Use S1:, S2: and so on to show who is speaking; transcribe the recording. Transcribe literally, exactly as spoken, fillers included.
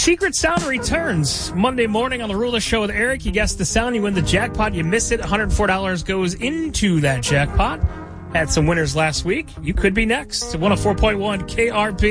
S1: Secret Sound returns Monday morning on the Rule of Show with Eric. You guess the sound, you win the jackpot. You miss it, one hundred four dollars goes into that jackpot. Had some winners last week. You could be next. one oh four point one K R P.